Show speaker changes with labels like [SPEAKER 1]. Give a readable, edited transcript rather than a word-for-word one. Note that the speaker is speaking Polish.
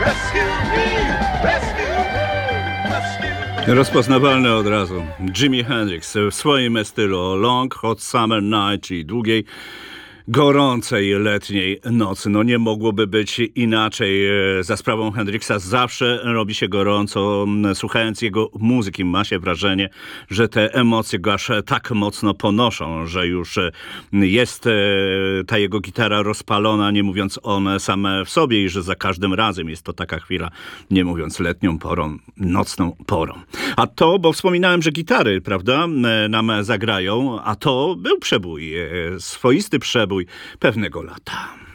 [SPEAKER 1] Rozpoznawalny od razu. Jimi Hendrix w swoim stylu o Long Hot Summer Night, czyli długiej, gorącej letniej nocy. No nie mogłoby być inaczej. Za sprawą Hendrixa zawsze robi się gorąco. Słuchając jego muzyki ma się wrażenie, że te emocje go aż tak mocno ponoszą, że już jest ta jego gitara rozpalona, nie mówiąc on sam w sobie i że za każdym razem jest to taka chwila, nie mówiąc letnią porą, nocną porą. A to, bo wspominałem, że gitary, prawda, nam zagrają, a to był przebój, swoisty przebój pewnego lata.